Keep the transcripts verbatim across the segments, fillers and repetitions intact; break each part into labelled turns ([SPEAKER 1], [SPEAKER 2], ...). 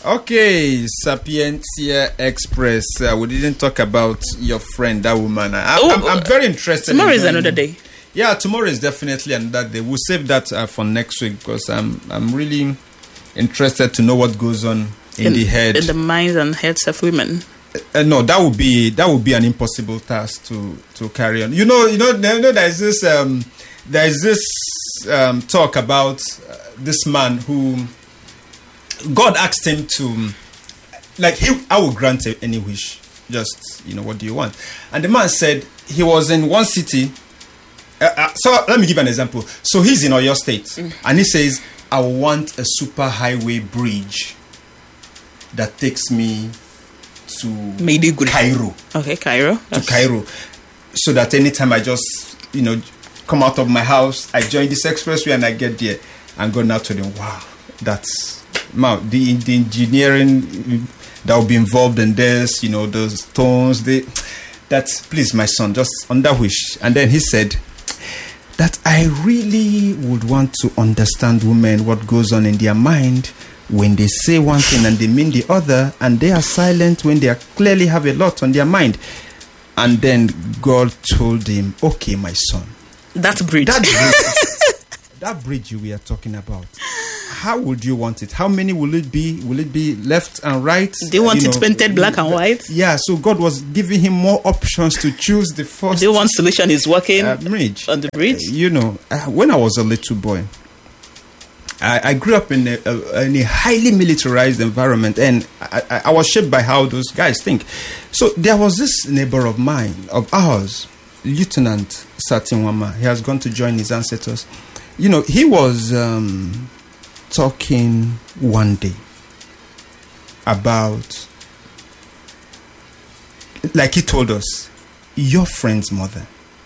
[SPEAKER 1] Okay, Sapiencia Express. Uh, we didn't talk about your friend, that woman. I,
[SPEAKER 2] oh,
[SPEAKER 1] I'm, I'm very interested.
[SPEAKER 2] Tomorrow
[SPEAKER 1] in
[SPEAKER 2] is another day.
[SPEAKER 1] Yeah, tomorrow is definitely another day. We'll save that uh, for next week because I'm I'm really interested to know what goes on in, in the head,
[SPEAKER 2] in the minds and heads of women.
[SPEAKER 1] Uh, no, that would be that would be an impossible task to to carry on. You know, you know, you know there's this um, there's this um, talk about uh, this man who God asked him to, like, he, I will grant any wish. Just, you know, what do you want? And the man said he was in one city. Uh, uh, so let me give an example. So he's in Oyo State, mm. and he says, I want a super highway bridge that takes me to
[SPEAKER 2] Maiduguri.
[SPEAKER 1] Cairo.
[SPEAKER 2] Okay, Cairo.
[SPEAKER 1] To
[SPEAKER 2] That's...
[SPEAKER 1] Cairo. So that anytime I just, you know, come out of my house, I join this expressway and I get there. And God now told him, wow, that's, wow, the, the engineering that will be involved in this, you know, those stones, they, that's, please, my son, just on that wish. And then he said, that I really would want to understand women, what goes on in their mind when they say one thing and they mean the other, and they are silent when they are clearly have a lot on their mind. And then God told him, okay, my son.
[SPEAKER 2] That bridge.
[SPEAKER 1] That bridge, that bridge you were talking about. How would you want it? How many will it be? Will it be left and right?
[SPEAKER 2] They want
[SPEAKER 1] you
[SPEAKER 2] it
[SPEAKER 1] know,
[SPEAKER 2] painted black and white.
[SPEAKER 1] Yeah, so God was giving him more options to choose the first.
[SPEAKER 2] The one solution is working
[SPEAKER 1] uh, bridge.
[SPEAKER 2] on the bridge.
[SPEAKER 1] Uh, you know, uh, when I was a little boy, I, I grew up in a, a, in a highly militarized environment, and I, I, I was shaped by how those guys think. So there was this neighbor of mine, of ours, Lieutenant Satinwama. He has gone to join his ancestors. You know, he was um, talking one day about, like he told us, your friend's mother.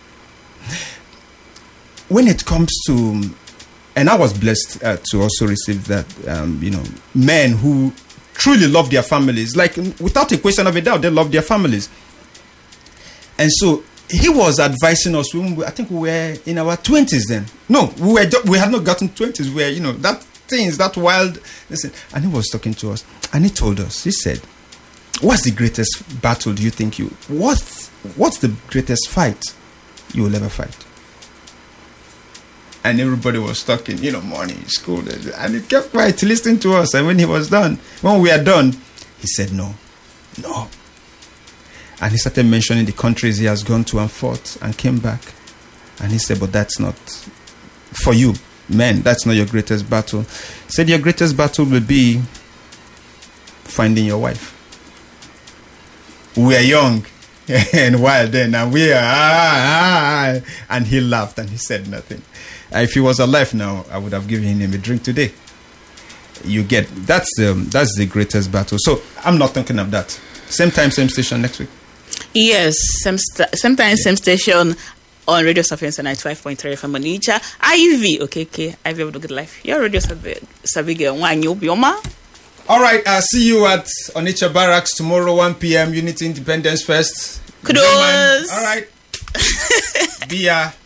[SPEAKER 1] When it comes to, and I was blessed uh, to also receive that, um, you know, men who truly love their families, like without a question of a doubt, they love their families. And so he was advising us when we, I think we were in our twenties then. No, we were we had not gotten twenties. We were, you know, that things, that wild. Listen, and he was talking to us, and he told us. He said, "What's the greatest battle? Do you think you what? What's the greatest fight you will ever fight?" And everybody was talking, you know, morning, school, and he kept quiet, listening to us. And when he was done, when we are done, he said, "No, no." And he started mentioning the countries he has gone to and fought and came back. And he said, but that's not, for you, men, that's not your greatest battle. He said, your greatest battle will be finding your wife. We are young and wild then, and we are, ah, ah, and he laughed and he said nothing. Uh, if he was alive now, I would have given him a drink today. You get, that's, um, that's the greatest battle. So I'm not thinking of that. Same time, same station next week.
[SPEAKER 2] Yes, same st- sometimes yeah. Same station on Radio Sapienza ninety-five point three F M Onitsha. I V, okay, okay, I V of the good life. Your Radio Sabiga, one you Bioma.
[SPEAKER 1] All right, I'll see you at Onitsha Barracks tomorrow, one p.m. Unity Independence Fest.
[SPEAKER 2] Kudos.
[SPEAKER 1] All right. Be ya.